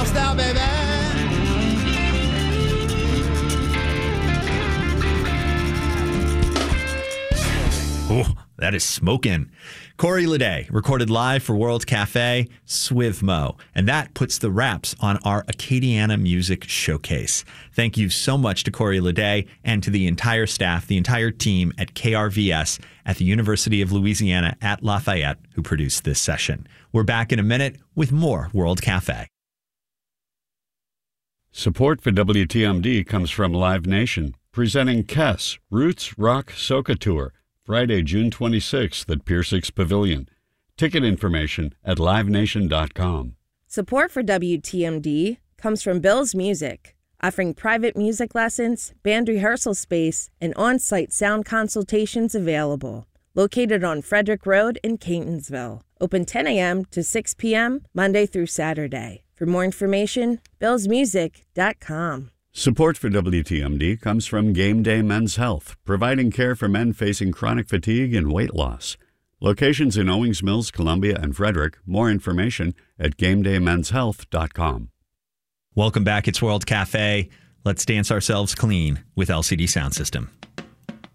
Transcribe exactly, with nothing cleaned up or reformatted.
house now, baby. Oh, that is smoking. Corey Lede recorded live for World Cafe, Swivmo, and that puts the wraps on our Acadiana Music Showcase. Thank you so much to Corey Lede and to the entire staff, the entire team at K R V S at the University of Louisiana at Lafayette who produced this session. We're back in a minute with more World Cafe. Support for W T M D comes from Live Nation, presenting Kess Roots Rock Soca Tour, Friday, June twenty-sixth at Pier six Pavilion. Ticket information at live nation dot com. Support for W T M D comes from Bill's Music, offering private music lessons, band rehearsal space, and on-site sound consultations available. Located on Frederick Road in Catonsville. Open ten a.m. to six p.m. Monday through Saturday. For more information, bills music dot com. Support for W T M D comes from Game Day Men's Health, providing care for men facing chronic fatigue and weight loss. Locations in Owings Mills, Columbia, and Frederick. More information at game day men's health dot com. Welcome back. It's World Cafe. Let's dance ourselves clean with L C D Sound System.